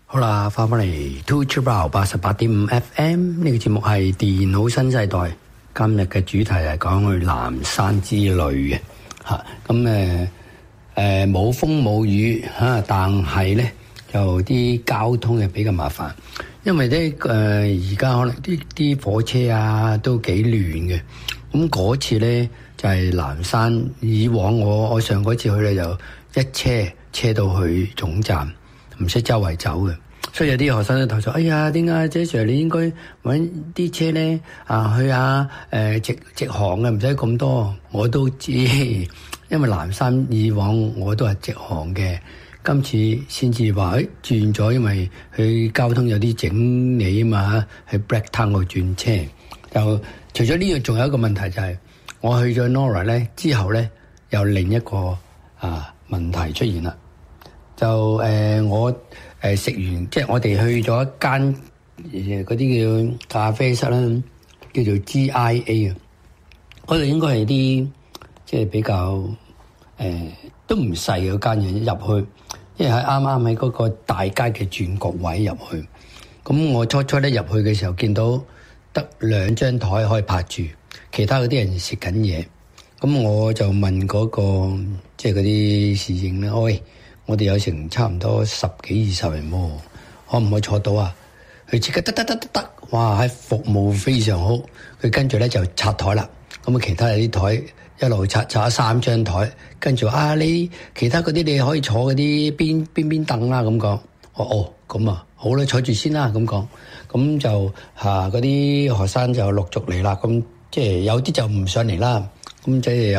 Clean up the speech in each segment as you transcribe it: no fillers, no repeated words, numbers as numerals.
好啦，翻返嚟 Two Triple 88.5 FM 呢個節目係電腦新世代。今日嘅主題係講去南山之旅嘅嚇。咁冇風冇雨嚇，但係咧就啲交通又比較麻煩，因為咧而家可能啲火車啊都幾亂嘅。咁嗰次咧就係南山，以往我上嗰次去咧就一車到去總站，唔識周圍走嘅。所以有啲學生都投訴，哎呀，點解姐 Sir 你應該揾啲車咧去下直航嘅，唔使咁多。我都知，因為南山以往我都係直航嘅，今次先至話轉咗，因為佢交通有啲整理啊嘛，喺 Blacktown 度轉車。就除咗呢樣，仲有一個問題就係、是、我去咗 Nora 咧之後咧，有另一個問題出現啦。就我食完，即係我哋去咗一間嗰啲叫咖啡室啦，叫做 GIA 啊。嗰度應該係啲即係比較都唔細嗰間嘢入去，因為係啱啱喺嗰個大街嘅轉角位入去。咁我初咧入去嘅時候，見到得2張台可以泊住，其他嗰啲人食緊嘢。咁我就問嗰個即係嗰啲侍應咧，喂，我哋有成差唔多10幾20人喎，可唔可以坐到啊？佢即刻得，哇！喺服務非常好。佢跟住咧就拆台啦。咁啊，其他有啲台一路拆咗3張台，跟住你其他嗰啲你可以坐嗰啲邊凳啦咁講。咁啊，好啦，坐住先啦咁講。咁就嗰啲學生就陸續嚟啦。咁即係有啲就唔上嚟啦。咁即係有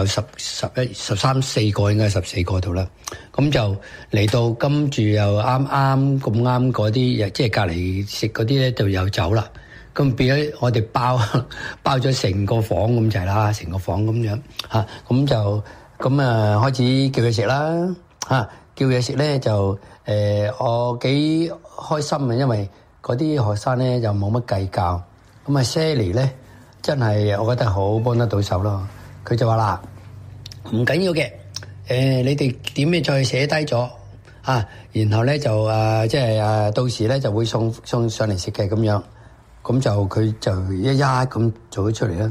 11、13、4個，應該係14個度啦。咁就嚟到，跟住又啱嗰啲，即係隔離食嗰啲咧就有走啦。咁變咗我哋包咗成個房咁就係啦，成個房咁樣嚇。咁就開始叫佢食啦嚇。叫嘢食咧就我幾開心啊，因為嗰啲學生咧就冇乜計較。咁Sally咧真係我覺得好幫得到手咯。佢就話啦，唔緊要嘅，你哋點嘢再寫低咗然後咧就即係到時咧就會送上嚟食嘅咁樣。咁就佢就一咁做咗出嚟啦。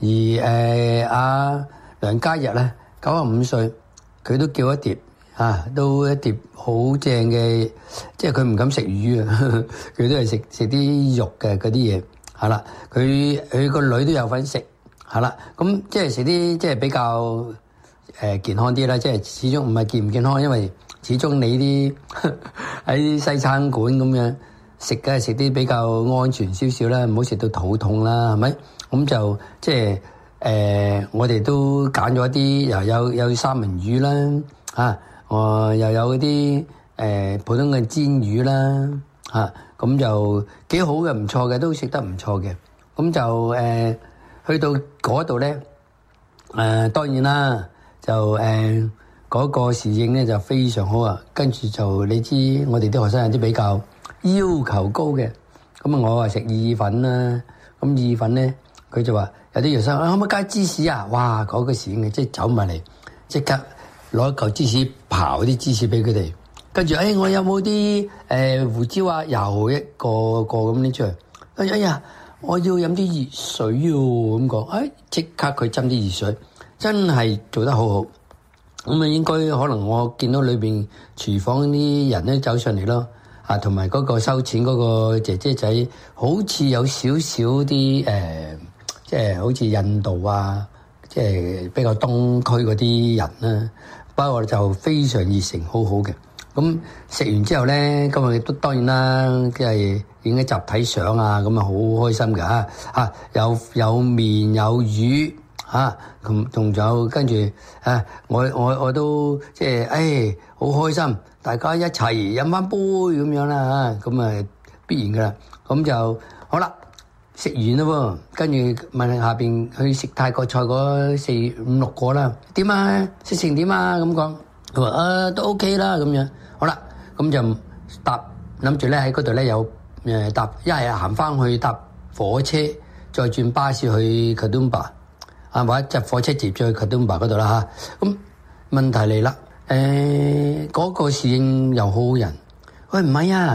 而梁家日咧95歲，佢都叫一碟都一碟好正嘅，即係佢唔敢食魚啊，佢都係食啲肉嘅嗰啲嘢係啦。佢個女都有份食。係啦，咁即係食啲即係比較健康啲啦，即係始終唔係健唔健康，因為始終你啲喺西餐館咁樣食，梗係食啲比較安全少少啦，唔好食到肚痛啦，係咪？咁就即係我哋都揀咗一啲有三文魚啦，又有啲普通嘅煎魚啦，咁就幾好嘅，唔錯嘅，都食得唔錯嘅，咁就去到嗰度咧，當然啦，就嗰個侍應咧就非常好啊。跟住就你知，我哋啲學生有啲比較要求高嘅，咁我話食意粉啦，咁意粉咧，佢就話有啲學生可唔可以加芝士啊？哇！嗰個侍應即係走埋嚟，即刻攞一嚿芝士刨啲芝士俾佢哋，跟住我有冇啲胡椒啊？又一個咁拎出嚟，哎呀！我要飲啲熱水喎，咁講，即刻佢斟啲熱水，真係做得好好。咁應該可能我見到裏面廚房啲人咧走上嚟咯，同埋嗰個收錢嗰個姐姐仔，好似有少少啲即係好似印度啊，即係比較東區嗰啲人啦。不過就非常熱誠，好好嘅。咁食完之後咧，今日都當然啦，即係影啲集體相啊，咁啊好開心㗎嚇，有麵有魚嚇，仲有跟住我都即係好開心，大家一齊飲翻杯咁樣啦嚇，咁啊必然㗎啦，咁就好啦，食完啦喎，跟住問下邊去食泰國菜嗰4、5、6個啦，點啊？食成點啊？咁講，佢話都 OK 啦咁樣。好啦，咁就諗住咧喺嗰度咧有搭，一係行翻去搭火車，再轉巴士去 Katoomba， 或者搭火車接咗去 Katoomba 嗰度啦嚇。咁問題嚟啦，嗰個侍應又好人，喂唔係啊，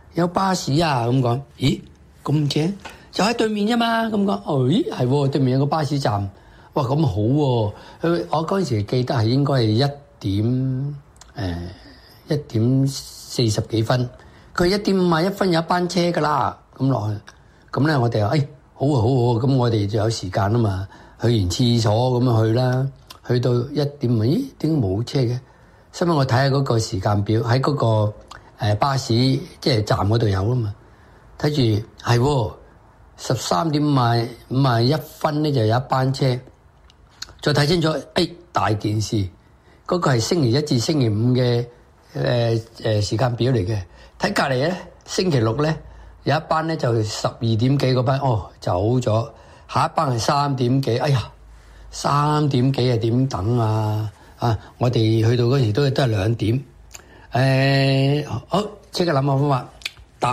有巴士啊咁講。咦，咁正，就喺對面啫嘛咁講。咦，係喎，對面有個巴士站。哇，咁好喎！我嗰陣時記得係應該係1點40幾分。佢1點51分有一班車㗎啦，咁落去。咁咧我哋話好啊好啊，咁我哋就有時間啊嘛。去完廁所咁樣去啦，去到1點，咦，點解冇車嘅？所以我睇下嗰個時間表，喺嗰個巴士即係站嗰度有啊嘛。睇住係喎，13點51分咧就有一班車。再睇清楚，大件事，嗰個係星期1至星期5嘅時間表嚟嘅。睇隔離咧，星期6咧有一班咧就12點幾嗰班，走咗。下一班係3點幾，3點幾係點等啊？我哋去到嗰時都係2點。好，即刻諗下方法，搭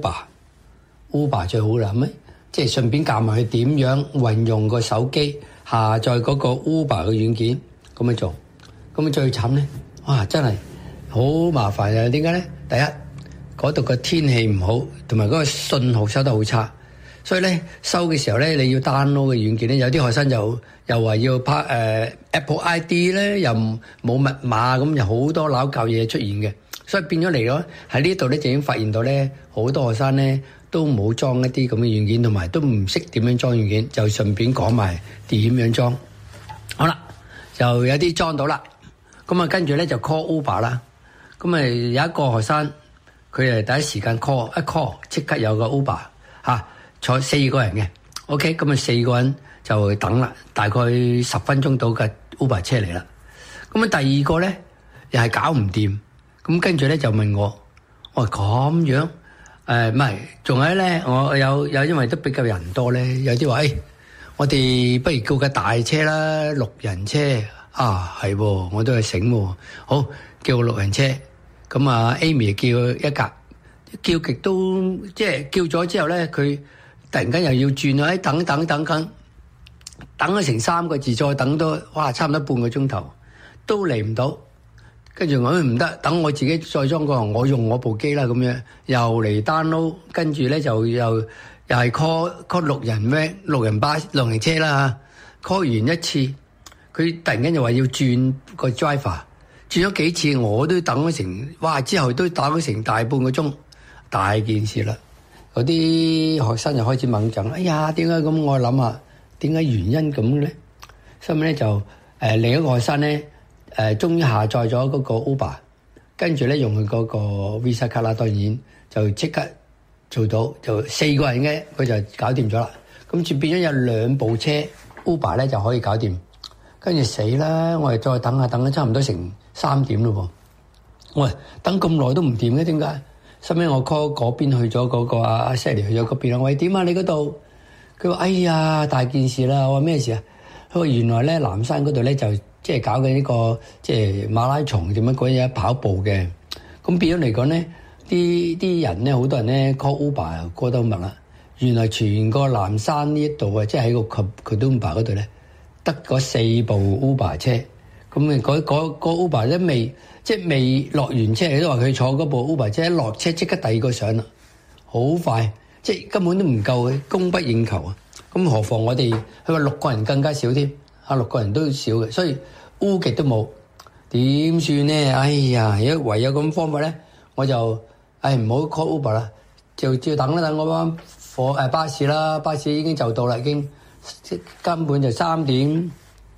Uber 最好啦，係咪？即係順便教埋佢點樣運用個手機下載嗰個 Uber 嘅軟件，咁樣做。咁最慘咧，真係好麻煩啊！點解咧？第一，嗰度個天氣唔好，同埋嗰個信號收得好差。所以咧收嘅時候咧，你要 download 嘅軟件咧，有啲學生又話要Apple ID 咧，又冇密碼，咁有好多撈教嘢出現嘅。所以變咗嚟咗喺呢度咧，就已經發現到咧，好多學生咧都冇裝一啲咁嘅軟件，同埋都唔識點樣裝軟件，就順便講埋點樣裝。好啦，就有啲裝到啦，咁啊跟住咧就 call Uber 啦。咁啊有一個學生，佢係第一時間 call 即刻有個 Uber 坐4個人嘅 ，OK， 咁啊4個人就等啦，大概10分鐘到嘅 Uber 車嚟啦。咁啊第二個咧又係搞唔掂，咁跟住咧就問我話咁樣，唔係，仲有咧，我有因為都比較人多咧，有啲話我哋不如叫架大車啦，6人車係喎，我都係醒喎，好叫個6人車，咁啊 Amy 叫一架，叫極都即係叫咗之後咧，佢突然間又要轉啊！等咗成3個字，再等多差唔多半個鐘頭都嚟唔到。跟住我唔得，等我自己再裝個，我用我部機啦咁樣，又嚟 download，跟住咧就又係 call 6人車啦嚇。call 完一次，佢突然間又話要轉個 driver， 轉咗幾次我都等咗成，之後都等咗成大半個鐘，大件事啦。嗰啲學生就開始猛震，點解咁？我諗下點解原因咁咧？所以咧就另一個學生咧終於下載咗嗰個 Uber， 跟住咧用佢嗰個 Visa 卡啦，當然就即刻做到，就4個人嘅佢就搞掂咗啦。咁就變咗有2部車 Uber 咧就可以搞掂。跟住死啦！我哋再等咗差唔多成3點咯喎。喂，等咁耐都唔掂嘅，點解？後尾我 call 嗰邊去咗嗰個阿 Sally 去咗嗰邊啦。喂，點啊你嗰度？佢話大件事啦！我話咩事啊？佢話原來咧南山嗰度咧就即係搞緊呢個即係馬拉松點樣嗰嘢跑步嘅。咁變咗嚟講咧，啲人咧好多人咧 call Uber 過得密啦。原來全個南山呢一度啊，即係喺個 Katoomba 嗰度咧，得嗰4部 Uber 車。咁嗰 Uber 咧未落完車，你都話佢坐嗰部 Uber 車一落車即刻第二個上啦，好快，即係根本都唔夠，供不應求啊！咁何況我哋佢話6個人更加少添，6個人都少嘅，所以 U 極都冇，點算咧？唯有咁方法咧，我就唔好 call Uber 啦，就照等我班巴士啦，巴士已經就到啦，已經根本就3點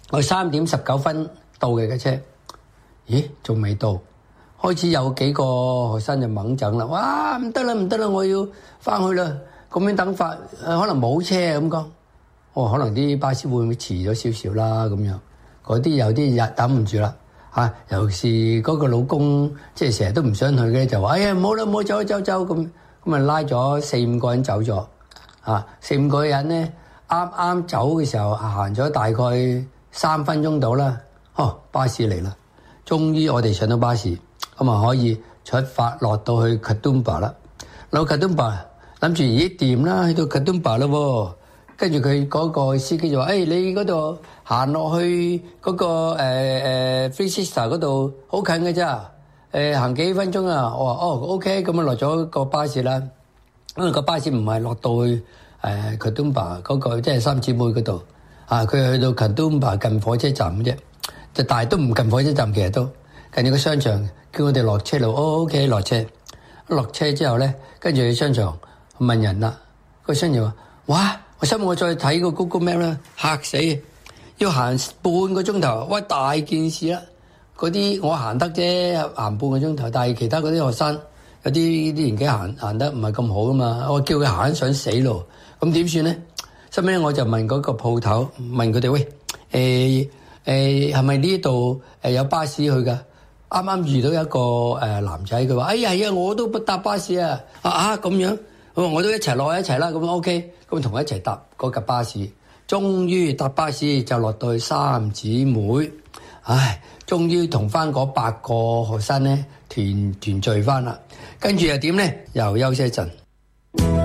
19分到嘅車。咦，仲未到？開始有幾個學生就猛整啦！哇，唔得啦，我要翻去啦！咁樣等法，可能冇車咁講。可能啲巴士會唔會遲咗少少啦？咁樣嗰啲有啲日等唔住啦嚇。尤其是嗰個老公，即係成日都唔想去嘅，就話：唔好啦，唔好走咁啊，拉咗4-5個人走咗嚇。4-5個人咧，啱走嘅時候行咗大概3分鐘到啦。巴士嚟啦！終於我哋上到巴士，咁啊可以出發落到去 Katoomba 啦。落 Katoomba 諗住咦掂啦，去到 Katoomba 啦喎。跟住佢嗰個司機就話：你嗰度行落去嗰個Three Sisters嗰度好近嘅咋？ 行幾分鐘啊？我話OK，咁啊落咗個巴士啦。因為個巴士唔係落到去Katoomba 嗰個即係三姊妹嗰度啊，佢去到 Katoomba 近火車站嘅啫，但係都唔近火車站，其實都近住個商場，叫我哋落車路。OK 落車，落車之後咧，跟住去商場問人啦。個商人話：哇！我心我再睇個 Google Map 啦，嚇死！要行半個鐘頭，哇！大件事啦！嗰啲我行得啫，行半個鐘頭，但係其他嗰啲學生有啲年紀行得唔係咁好噶嘛，我叫佢行想死路，咁點算咧？後尾我就問嗰個鋪頭，問佢哋：喂，係咪呢度有巴士去㗎？啱啱遇到一個男仔，佢話：哎呀，我都不搭巴士啊！咁樣，我都一齊落一齊啦。咁 OK，咁同佢一齊搭嗰架巴士，終於搭巴士就落到去三姊妹。唉，終於同翻嗰8個學生咧團聚翻啦。跟住又點咧？又休息一陣。